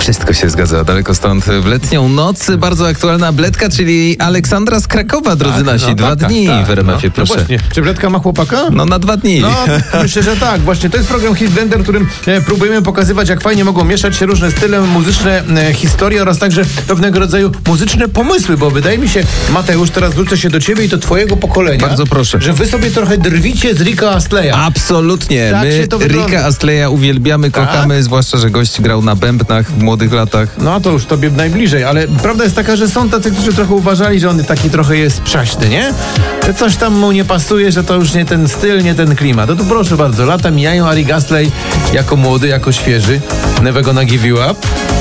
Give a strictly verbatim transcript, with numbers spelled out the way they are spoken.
Wszystko się zgadza. Daleko stąd w letnią noc. Bardzo aktualna Bledka, czyli Aleksandra z Krakowa, drodzy tak, nasi. no, Dwa tak, dni tak, w R M F-ie, no. proszę. No właśnie. Czy Bledka ma chłopaka? No na dwa dni. No, myślę, że tak. Właśnie to jest program Hit Blender, w którym e, próbujemy pokazywać, jak fajnie mogą mieszać się różne style muzyczne, e, historie oraz także pewnego rodzaju muzyczne pomysły, bo wydaje mi się, Mateusz, teraz zwrócę się do ciebie i do twojego pokolenia. Bardzo proszę. Że wy sobie trochę drwicie z Ricka Astleya. Absolutnie. Tak się My to wygląda. Ricka Astleya uwielbiamy, Tak? kochamy, zwłaszcza, że gość grał na bębnach w młodych latach. No to już tobie najbliżej, ale prawda jest taka, że są tacy, którzy trochę uważali, że on taki trochę jest przaśny, nie? Że coś tam mu nie pasuje, że to już nie ten styl, nie ten klimat. No to proszę bardzo, lata mijają, a Rick Astley jako młody, jako świeży, never gonna give you up.